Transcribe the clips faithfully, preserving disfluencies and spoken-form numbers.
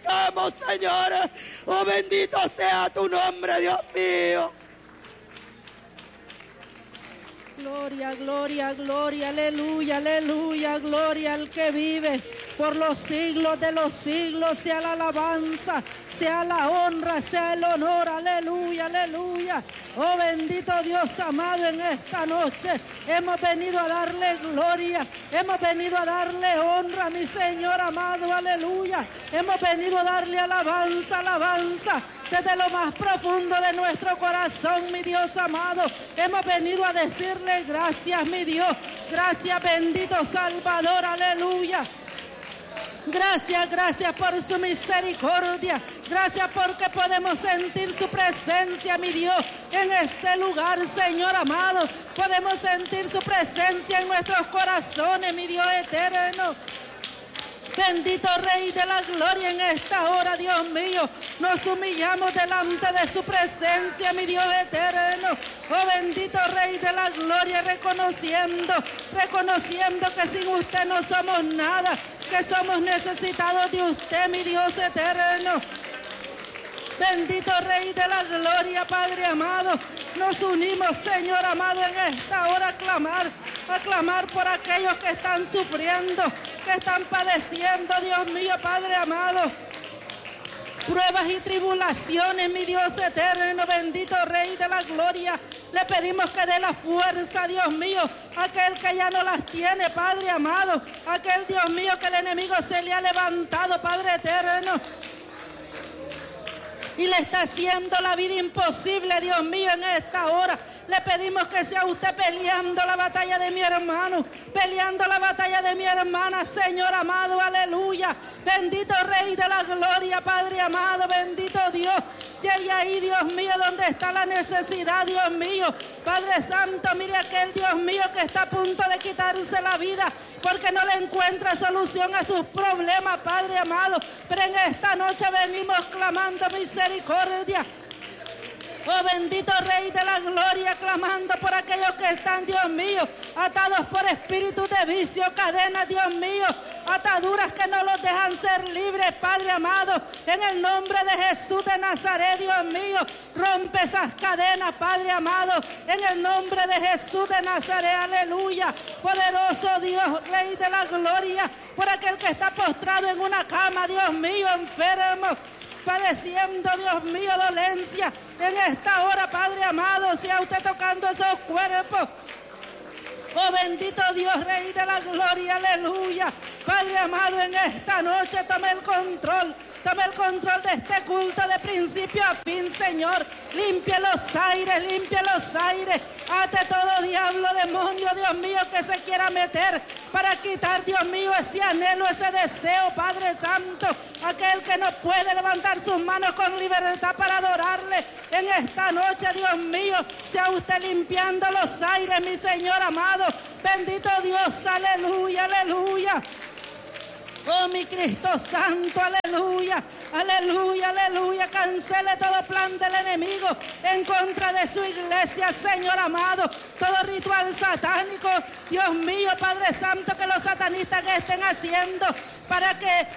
glorificamos, Señor. Oh, bendito sea tu nombre, Dios mío. Gloria, gloria, gloria, aleluya, aleluya, gloria al que vive por los siglos de los siglos. Sea la alabanza, sea la honra, sea el honor, aleluya, aleluya. Oh, bendito Dios amado, en esta noche hemos venido a darle gloria, hemos venido a darle honra, mi Señor amado, aleluya. Hemos venido a darle alabanza, alabanza, desde lo más profundo de nuestro corazón, mi Dios amado. Hemos venido a decirle gracias, mi Dios, gracias, bendito Salvador, aleluya. Gracias, gracias por su misericordia. Gracias porque podemos sentir su presencia, mi Dios, en este lugar, Señor amado. Podemos sentir su presencia en nuestros corazones, mi Dios eterno. Bendito Rey de la Gloria, en esta hora, Dios mío, nos humillamos delante de su presencia, mi Dios eterno. Oh, bendito Rey de la Gloria, reconociendo, reconociendo que sin usted no somos nada, que somos necesitados de usted, mi Dios eterno. Bendito Rey de la Gloria, Padre amado, nos unimos, Señor amado, en esta hora a clamar, a clamar por aquellos que están sufriendo, que están padeciendo, Dios mío, Padre amado. Pruebas y tribulaciones, mi Dios eterno, bendito Rey de la Gloria. Le pedimos que dé la fuerza, Dios mío, aquel que ya no las tiene, Padre amado. Aquel, Dios mío, que el enemigo se le ha levantado, Padre eterno, y le está haciendo la vida imposible, Dios mío, en esta hora. Le pedimos que sea usted peleando la batalla de mi hermano, peleando la batalla de mi hermana, Señor amado, aleluya. Bendito Rey de la Gloria, Padre amado, bendito Dios. Llegue ahí, Dios mío, donde está la necesidad, Dios mío. Padre Santo, mire aquel, Dios mío, que está a punto de quitarse la vida porque no le encuentra solución a sus problemas, Padre amado. Pero en esta noche venimos clamando misericordia. Oh, bendito Rey de la Gloria, clamando por aquellos que están, Dios mío, atados por espíritus de vicio, cadenas, Dios mío, ataduras que no los dejan ser libres, Padre amado. En el nombre de Jesús de Nazaret, Dios mío, rompe esas cadenas, Padre amado. En el nombre de Jesús de Nazaret, aleluya. Poderoso Dios, Rey de la Gloria, por aquel que está postrado en una cama, Dios mío, enfermo, padeciendo, Dios mío, dolencia. En esta hora, Padre amado, sea usted tocando esos cuerpos. Oh, bendito Dios, Rey de la Gloria, aleluya. Padre amado, en esta noche tome el control. Tome el control de este culto de principio a fin, Señor. Limpie los aires, limpie los aires. Ate todo diablo, demonio, Dios mío, que se quiera meter para quitar, Dios mío, ese anhelo, ese deseo, Padre Santo. Aquel que no puede levantar sus manos con libertad para adorarle. En esta noche, Dios mío, sea usted limpiando los aires, mi Señor amado. Bendito Dios, aleluya, aleluya. Oh, mi Cristo Santo, aleluya, aleluya, aleluya. Cancele todo plan del enemigo en contra de su iglesia, Señor amado. Todo ritual satánico, Dios mío, Padre Santo, que los satanistas que estén haciendo para que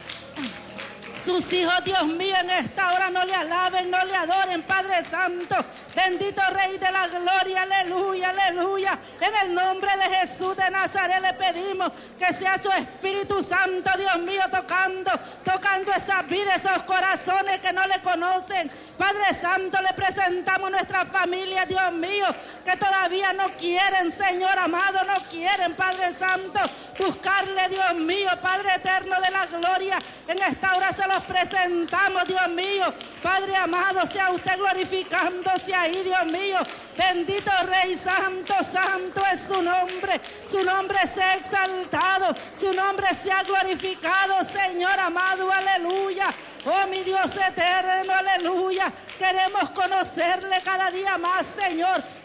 sus hijos, Dios mío, en esta hora no le alaben, no le adoren, Padre Santo. Bendito Rey de la Gloria, aleluya, aleluya. En el nombre de Jesús de Nazaret le pedimos que sea su Espíritu Santo, Dios mío, tocando, tocando esas vidas, esos corazones que no le conocen. Padre Santo, le presentamos nuestra familia, Dios mío, que todavía no quieren, Señor amado, no quieren, Padre Santo, buscarle, Dios mío, Padre eterno de la gloria. En esta hora se los presentamos, Dios mío. Padre amado, sea usted glorificándose ahí, Dios mío. Bendito Rey, santo, santo es su nombre. Su nombre sea exaltado, su nombre sea glorificado, Señor amado, aleluya. Oh, mi Dios eterno, aleluya. Queremos conocerle cada día más, Señor.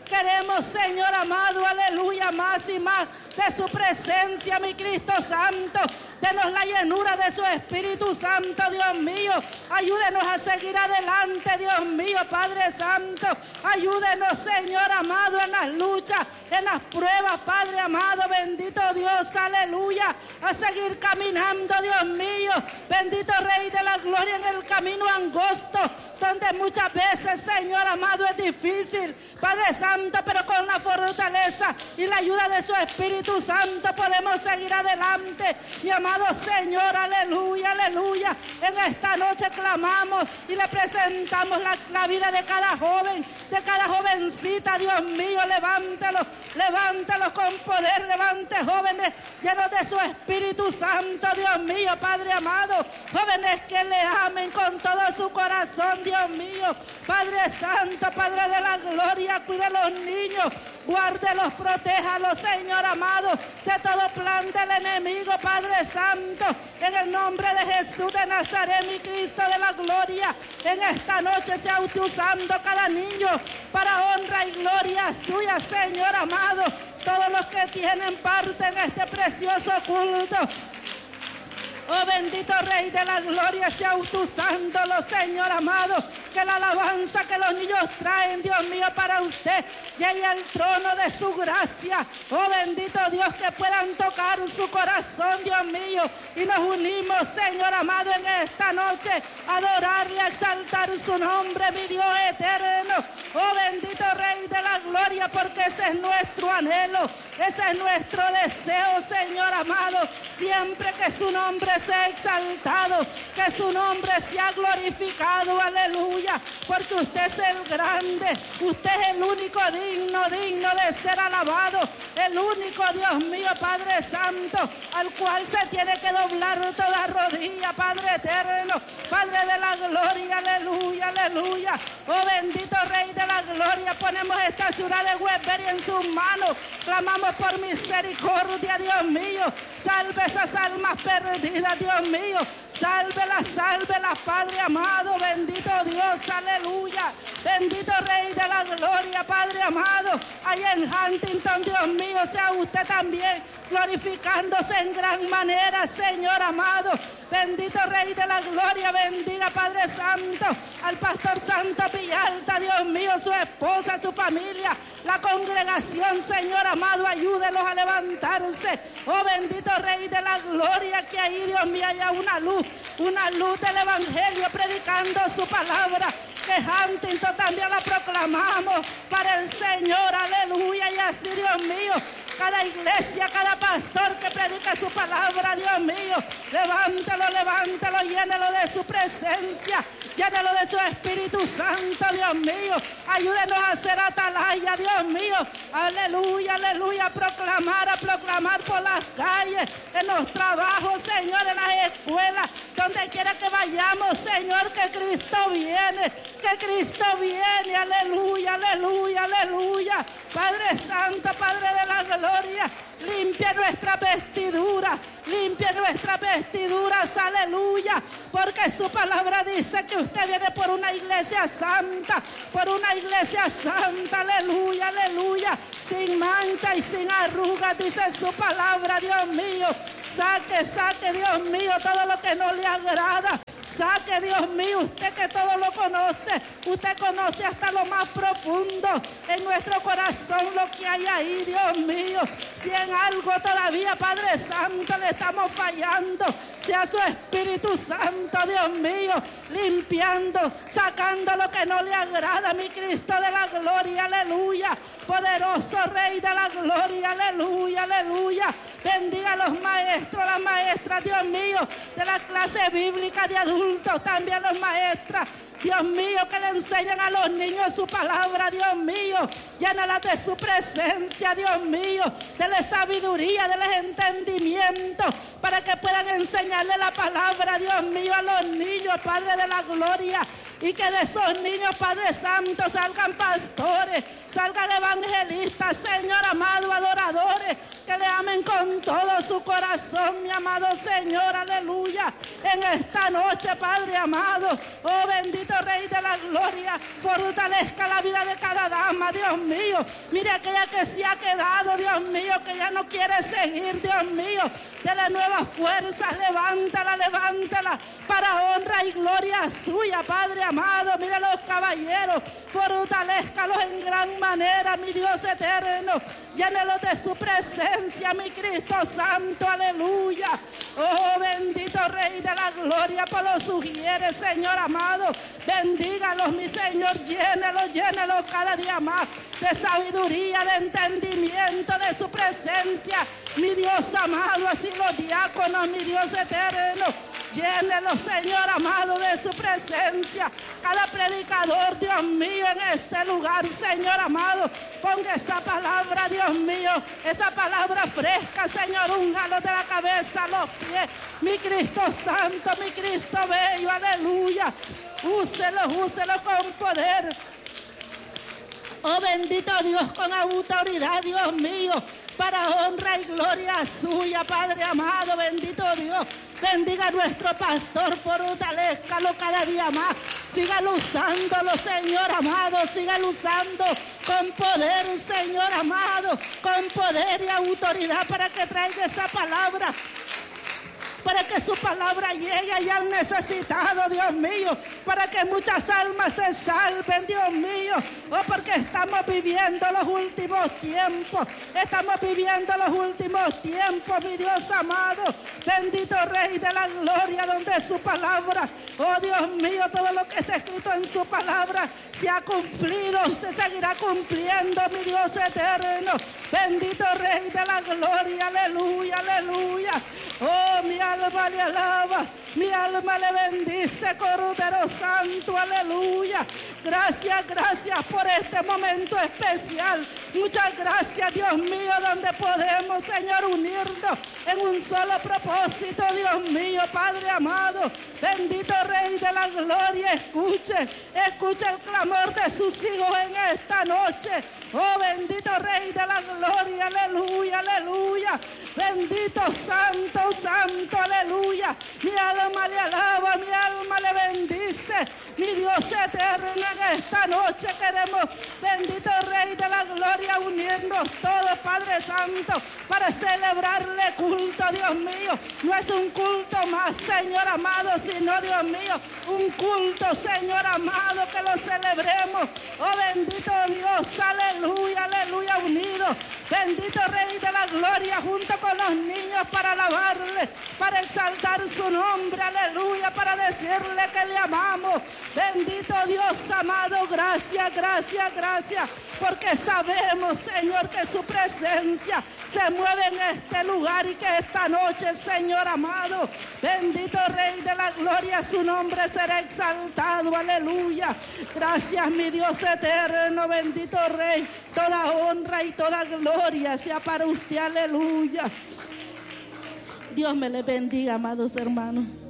Queremos, Señor amado, aleluya, más y más de su presencia, mi Cristo Santo. Denos la llenura de su Espíritu Santo, Dios mío. Ayúdenos a seguir adelante, Dios mío, Padre Santo. Ayúdenos, Señor amado, en las luchas, en las pruebas, Padre amado, bendito Dios, aleluya. A seguir caminando, Dios mío, bendito Rey de la Gloria, en el camino angosto, donde muchas veces, Señor amado, es difícil, Padre Santo, pero con la fortaleza y la ayuda de su Espíritu Santo podemos seguir adelante, mi amado Señor, aleluya, aleluya. En esta noche clamamos y le presentamos la, la vida de cada joven, de cada jovencita, Dios mío, levántelos, levántelos con poder, levante jóvenes llenos de su Espíritu Santo, Dios mío, Padre amado, jóvenes que le amen con todo su corazón, Dios mío, Padre Santo, Padre de la Gloria, cuide a los niños, guárdelos, protéjalos, Señor amado, de todo plan del enemigo, Padre Santo, en el nombre de Jesús de Nazaret, mi Cristo de la Gloria, en esta noche sea usted usando cada niño para honra y gloria suya, Señor amado, todos los que tienen parte en este precioso culto. Oh bendito Rey de la Gloria, sea usted usándolo, Señor amado, que la alabanza que los niños traen, Dios mío, para usted llegue al trono de su gracia. Oh bendito Dios, que puedan tocar su corazón, Dios mío, y nos unimos, Señor amado, en esta noche a adorarle, a exaltar su nombre, mi Dios eterno. Oh bendito Rey de la Gloria, porque ese es nuestro anhelo, ese es nuestro deseo, Señor amado, siempre que su nombre sea exaltado, que su nombre sea glorificado, aleluya, porque usted es el grande, usted es el único digno, digno de ser alabado, el único, Dios mío, Padre Santo, al cual se tiene que doblar toda rodilla, Padre eterno, Padre de la Gloria, aleluya, aleluya. Oh bendito Rey de la Gloria, ponemos esta ciudad de Westbury en sus manos, clamamos por misericordia, Dios mío, salve esas almas perdidas, Dios mío, sálvela, sálvela, Padre amado, bendito Dios, aleluya, bendito Rey de la Gloria, Padre amado, allá en Huntington, Dios mío, sea usted también glorificándose en gran manera, Señor amado, bendito Rey de la Gloria, bendiga, Padre Santo, al Pastor Santo Villalta, Dios mío, su esposa, su familia, la congregación, Señor amado, ayúdelos a levantarse, oh bendito Rey de la Gloria, que ahí, Dios mío, haya una luz, una luz del Evangelio, predicando su palabra, que Huntington también la proclamamos para el Señor, aleluya, y así, Dios mío, cada iglesia, cada pastor que predica su palabra, Dios mío, levántalo, levántalo, llénalo de su presencia, llénalo de su Espíritu Santo, Dios mío, ayúdenos a ser atalaya, Dios mío, aleluya, aleluya, a proclamar, a proclamar por las calles, en los trabajos, Señor, en las escuelas, donde quiera que vayamos, Señor, que Cristo viene, que Cristo viene, aleluya, aleluya, aleluya, Padre Santo, Padre de la Gloria, limpia nuestra vestidura, limpia nuestras vestiduras, aleluya, porque su palabra dice que usted viene por una iglesia santa, por una iglesia santa, aleluya, aleluya, sin mancha y sin arrugas, dice su palabra, Dios mío, saque, saque, Dios mío, todo lo que no le agrada. Saque, Dios mío, usted que todo lo conoce, usted conoce hasta lo más profundo en nuestro corazón lo que hay ahí, Dios mío. Si en algo todavía, Padre Santo, le estamos fallando, sea su Espíritu Santo, Dios mío, limpiando, sacando lo que no le agrada, mi Cristo de la Gloria, aleluya. Poderoso Rey de la Gloria, aleluya, aleluya. Bendiga a los maestros, las maestras, Dios mío, de la clase bíblica de adultos, también los maestras, Dios mío, que le enseñan a los niños su palabra, Dios mío, llénala de su presencia, Dios mío, dele sabiduría, dele entendimiento, para que puedan enseñarle la palabra, Dios mío, a los niños, Padre de la Gloria, y que de esos niños, Padre Santo, salgan pastores, salgan evangelistas, Señor amado, adoradores, que le amen con todo su corazón, mi amado Señor, aleluya. En esta noche, Padre amado, oh bendito Rey de la Gloria, fortalezca la vida de cada dama, Dios mío. Mire aquella que se ha quedado, Dios mío, que ya no quiere seguir, Dios mío. Dele nuevas fuerzas, levántala, levántala, para honra y gloria suya, Padre amado. Mire los caballeros, fortalezcalos en gran manera, mi Dios eterno. Llénelos de su presencia, mi Cristo Santo, aleluya. Oh, bendito Rey de la Gloria, por los sugieres, Señor amado. Bendígalos, mi Señor, llénelos, llénelos cada día más de sabiduría, de entendimiento, de su presencia, mi Dios amado. Así los diáconos, mi Dios eterno, llénelo, Señor amado, de su presencia. Cada predicador, Dios mío, en este lugar, Señor amado, ponga esa palabra, Dios mío, esa palabra fresca, Señor, úngalo de la cabeza a los pies. Mi Cristo Santo, mi Cristo bello, aleluya. Úselo, úselo con poder. Oh, bendito Dios, con autoridad, Dios mío, para honra y gloria suya, Padre amado, bendito Dios. Bendiga a nuestro pastor, fortalezcalo cada día más. Sígalo usándolo, Señor amado, sígalo usando con poder, Señor amado, con poder y autoridad para que traiga esa palabra, para que su palabra llegue allá al necesitado, Dios mío, para que muchas almas se salven, Dios mío. Oh, porque estamos viviendo los últimos tiempos, estamos viviendo los últimos tiempos, mi Dios amado, bendito Rey de la Gloria, donde su palabra, oh Dios mío, todo lo que está escrito en su palabra se ha cumplido y se seguirá cumpliendo, mi Dios eterno, bendito Rey de la Gloria, aleluya, aleluya. Oh, mi alma le alaba, mi alma le bendice, Cordero Santo, aleluya. Gracias, gracias por este momento especial. Muchas gracias, Dios mío, donde podemos, Señor, unirnos en un solo propósito, Dios mío, Padre amado. Bendito Rey de la Gloria, escuche, escuche el clamor de sus hijos en esta noche. Oh, bendito Rey de la Gloria, aleluya, aleluya. Bendito Santo, Santo, aleluya. Mi alma le alaba, mi alma le bendice. Mi Dios eterno, en esta noche queremos, bendito Rey de la Gloria, unirnos todos, Padre Santo, para celebrarle culto, Dios mío. No es un culto más, Señor amado, sino, Dios mío, un culto, Señor amado, que lo celebremos. Oh, bendito Dios, aleluya, aleluya, unidos. Bendito Rey de la Gloria, junto con los niños, para alabarle, para exaltar su nombre, aleluya, para decirle que le amamos. Bendito Dios amado, gracias, gracias, gracias, porque sabemos, Señor, que su presencia se mueve en este lugar y que esta noche, Señor amado, bendito Rey de la Gloria, su nombre será exaltado, aleluya. Gracias, mi Dios eterno, bendito Rey, toda honra y toda gloria sea para usted, aleluya. Dios me le bendiga, amados hermanos.